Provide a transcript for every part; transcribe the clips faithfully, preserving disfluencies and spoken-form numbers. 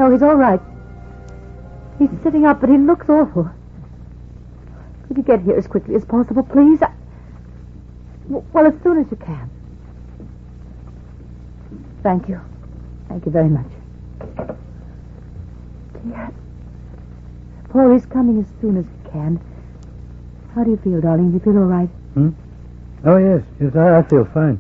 No, he's all right. He's sitting up, but he looks awful. Could you get here as quickly as possible, please? I... Well, as soon as you can. Thank you. Thank you very much. Dear. Paul, he's coming as soon as he can. How do you feel, darling? Do you feel all right? Hmm? Oh, yes. Yes, I, I feel fine.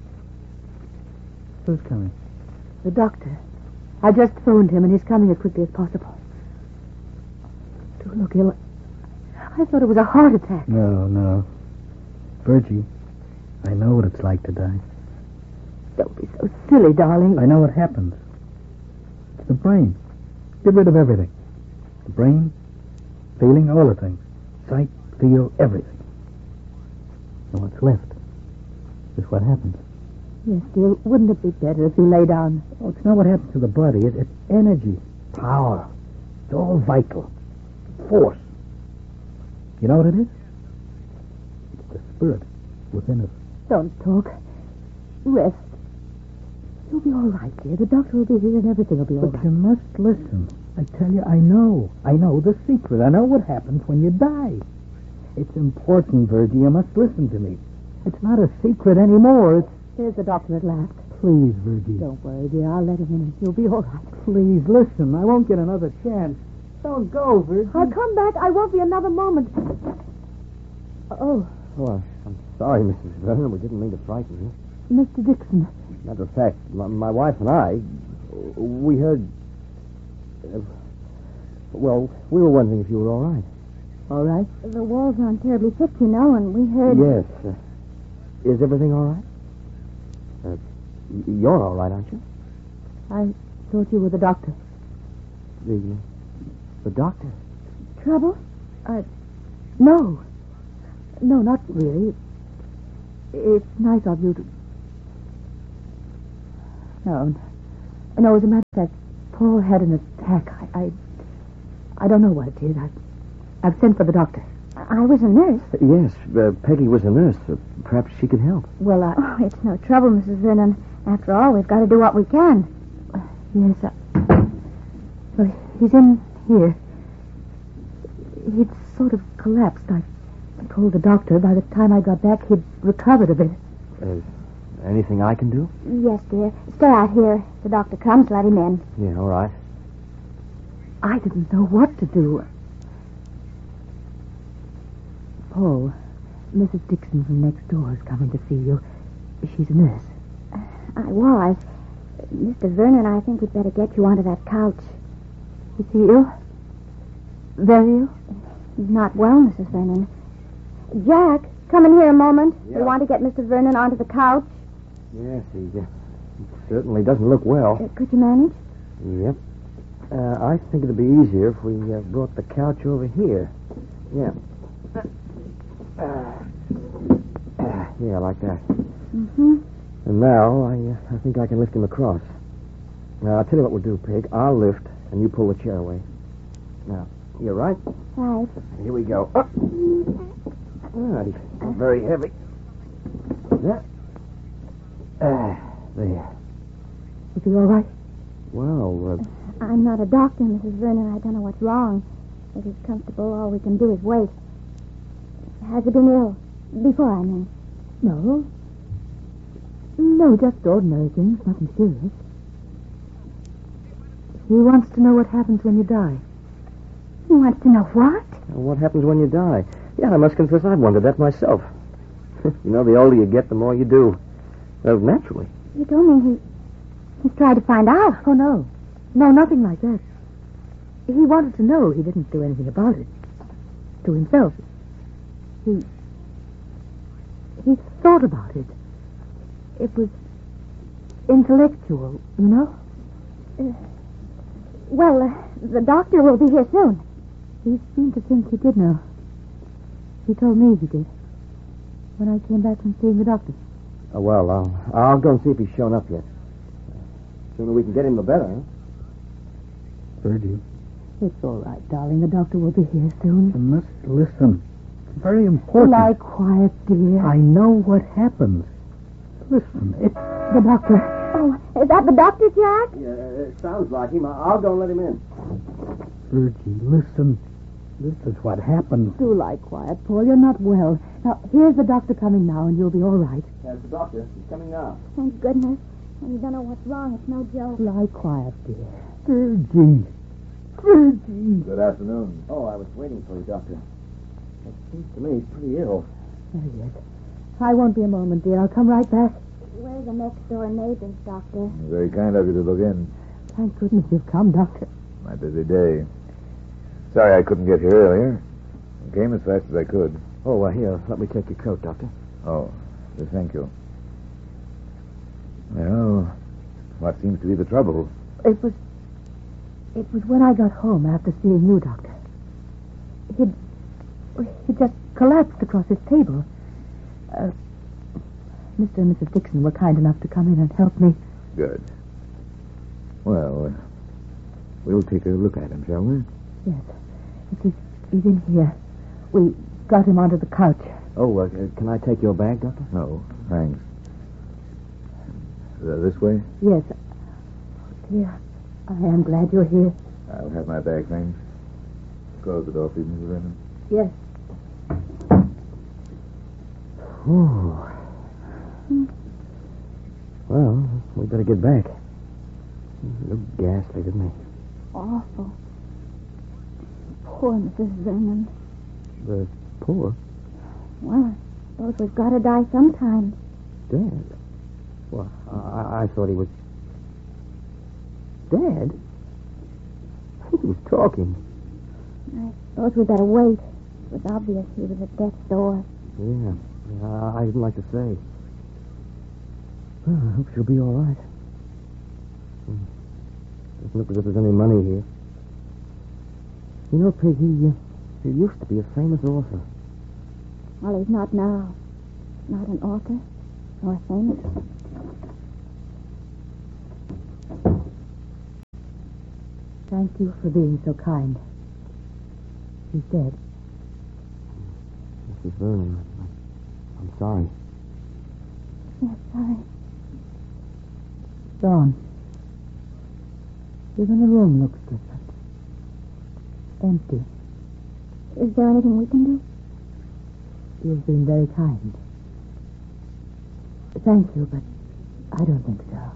Who's coming? The doctor. I just phoned him, and he's coming as quickly as possible. Do look ill. I thought it was a heart attack. No, no. Virgie, I know what it's like to die. Don't be so silly, darling. I know what happens. It's the brain. Get rid of everything. The brain, feeling, all the things. Sight, feel, everything. And what's left is what happens. Yes, dear. Wouldn't it be better if you lay down? Oh, it's not what happens to the body. It, it's energy, power. It's all vital. Force. You know what it is? It's the spirit within us. Don't talk. Rest. You'll be all right, dear. The doctor will be here and everything will be all but right. you must listen. I tell you, I know. I know the secret. I know what happens when you die. It's important, Virgie. You must listen to me. It's not a secret anymore. It's... There's the doctor at last. Please, Virgie. Don't worry, dear. I'll let him in. You'll be all right. Please, listen. I won't get another chance. Don't go, Virgie. I'll come back. I won't be another moment. Oh. Oh, I'm sorry, Missus Vernon. We didn't mean to frighten you. Mister Dixon. Matter of fact, my, my wife and I, we heard... Uh, well, we were wondering if you were all right. All right? The walls aren't terribly thick, you know, and we heard... Yes. Uh, is everything all right? Uh, you're all right, aren't you? I thought you were the doctor. The, the doctor? Trouble? I... No. No, not really. It's nice of you to... No. No, as a matter of fact, Paul had an attack. I... I, I don't know what it is. I, I've sent for the doctor. I was a nurse. Uh, yes, uh, Peggy was a nurse. Uh, perhaps she could help. Well, I... Oh, it's no trouble, Missus Vernon. After all, we've got to do what we can. Uh, yes, I... Well, he's in here. He'd sort of collapsed. I told the doctor by the time I got back he'd recovered a bit. Uh, anything I can do? Yes, dear. Stay out here. If the doctor comes, let him in. Yeah, all right. I didn't know what to do. Paul, Missus Dixon from next door is coming to see you. She's a nurse. Uh, I was. Mister Vernon, I think we'd better get you onto that couch. Is he ill? Very ill? Not well, Missus Vernon. Jack, come in here a moment. Yeah. We want to get Mister Vernon onto the couch. Yes, he, uh, he certainly doesn't look well. Uh, could you manage? Yep. Uh, I think it'd be easier if we uh, brought the couch over here. Yeah. Uh, uh, yeah, like that. Mm-hmm. And now I, uh, I think I can lift him across. Now, I'll tell you what we'll do, Pig. I'll lift, and you pull the chair away. Now, you're right. Right. Here we go. Up. Ah, he's very heavy. Yeah. Ah, there. Is he all right? Well, uh, I'm not a doctor, Missus Vernon. I don't know what's wrong. If he's comfortable, all we can do is wait. Has he been ill? Before, I mean. No. No, just ordinary things, nothing serious. He wants to know what happens when you die. He wants to know what? what happens when you die? Yeah, I must confess I've wondered that myself. You know, the older you get, the more you do. Well, naturally. You don't mean he... he's tried to find out. Oh, no. No, nothing like that. He wanted to know. He didn't do anything about it. To himself. He... He thought about it. It was intellectual, you know? Uh, well, uh, the doctor will be here soon. He seemed to think he did know. He told me he did. When I came back from seeing the doctor. Oh, well, I'll, I'll go and see if he's shown up yet. The sooner we can get him, the better, huh? Virgie, It's all right, darling. The doctor will be here soon. you must listen. It's very important. Lie quiet, dear. I know what happens. Listen, it's... The doctor. Oh, is that the doctor, Jack? Yeah, it sounds like him. I'll go and let him in. Virgie, listen. This is what happened. Do lie quiet, Paul. You're not well. Now, here's the doctor coming now, and you'll be all right. There's the doctor. He's coming now. Thank goodness. When you don't know what's wrong, it's no joke. Lie quiet, dear. Virgie. Virgie. Good afternoon. Oh, I was waiting for you, Doctor. It seems to me he's pretty ill. There he is. I won't be a moment, dear. I'll come right back. We're the next door neighbors, Doctor. Very kind of you to look in. Thank goodness you've come, Doctor. My busy day. Sorry I couldn't get here earlier. I came as fast as I could. Oh, uh, here, let me take your coat, Doctor. Oh, yes, thank you. Well, what seems to be the trouble? It was... It was when I got home after seeing you, Doctor. He'd... He just collapsed across his table. Uh, Mister and Missus Dixon were kind enough to come in and help me. Good. Well, uh, we'll take a look at him, shall we? Yes. He's, he's in here. We got him onto the couch. Oh, uh, can I take your bag, Doctor? No, thanks. Uh, this way? Yes. Oh, dear, I am glad you're here. I'll have my bag, thanks. Close the door, please, Missus Vernon. Yes. Ooh. Well, we better get back. He looked ghastly, didn't he? Awful. Poor Missus Vernon. The poor? Well, I suppose we've got to die sometime. Dead? Well, I, I thought he was... Dead? He was talking. I suppose we better wait. It was obvious he was at death's door. Yeah. yeah I didn't like to say. Well, I hope she'll be all right. Hmm. Doesn't look as if there's any money here. You know, Pig, he, uh, he used to be a famous author. Well, he's not now. Not an author, nor famous. Thank you for being so kind. He's dead. Missus Vernon, I, I'm sorry. Yes, sorry. Dawn. Even the room looks different. Empty. Is there anything we can do? You've been very kind. Thank you, but I don't think so.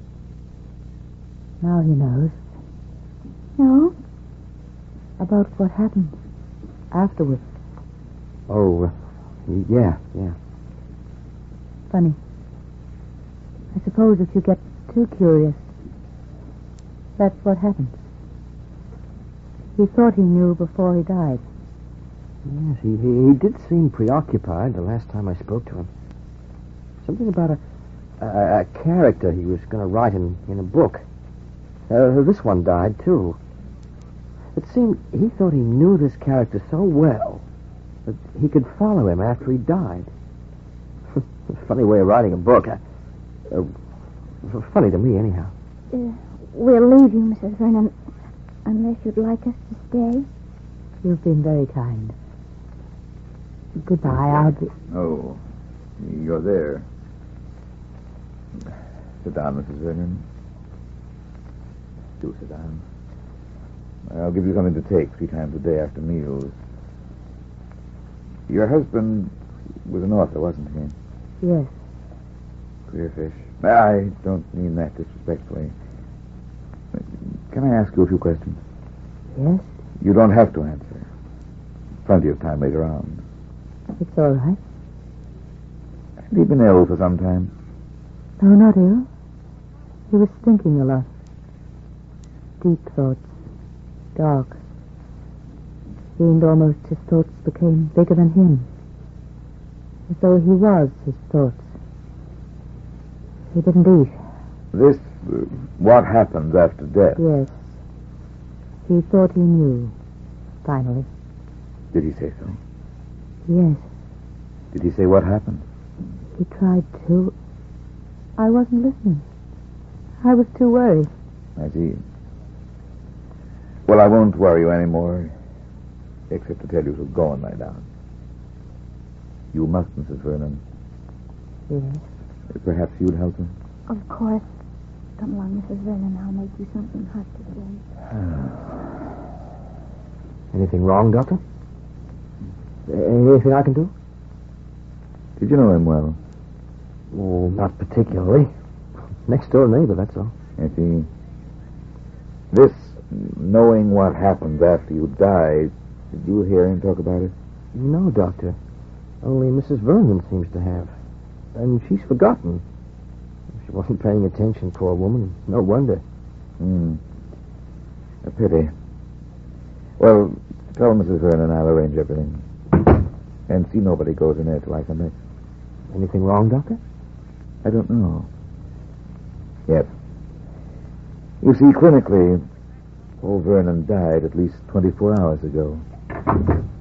Now he knows. No? About what happened afterwards. Oh, uh, yeah, yeah. Funny. I suppose if you get too curious, that's what happens. He thought he knew before he died. Yes, he, he, he did seem preoccupied the last time I spoke to him. Something about a, a, a character he was going to write in, in a book. Uh, this one died, too. It seemed he thought he knew this character so well that he could follow him after he died. Funny way of writing a book. Uh, uh, funny to me, anyhow. Uh, we'll leave you, Missus Vernon, unless you'd like us to stay. You've been very kind. Goodbye, I'll be... Oh, you're there. Sit down, Missus Vernon. Do sit down. I'll give you something to take three times a day after meals. Your husband was an author, wasn't he? Yes. Queer fish. I don't mean that disrespectfully. Can I ask you a few questions? Yes? You don't have to answer. Plenty of time later on. It's all right. Had he been ill for some time? No, not ill. He was thinking a lot. Deep thoughts. Dark. Seemed almost his thoughts became bigger than him. As though he was his thoughts. He didn't eat. This, uh, what happens after death? Yes. He thought he knew. Finally. Did he say so? Yes. Did he say what happened? He tried to. I wasn't listening. I was too worried. I see. Well, I won't worry you anymore, except to tell you to go and lie down. You must, Missus Vernon. Yes. Perhaps you'd help me. Of course. Come along, Missus Vernon. I'll make you something hot to drink. Anything wrong, Doctor? Anything I can do? Did you know him well? Oh, not particularly. Next door neighbor, that's all. I see. This, knowing what happened after you died, did you hear him talk about it? No, Doctor. Only Missus Vernon seems to have. And she's forgotten. She wasn't paying attention, poor woman. No wonder. Hmm. A pity. Well, tell Missus Vernon I'll arrange everything. And see nobody goes in there till I come back. Anything wrong, Doctor? I don't know. Yes. You see, clinically, old Vernon died at least twenty-four hours ago.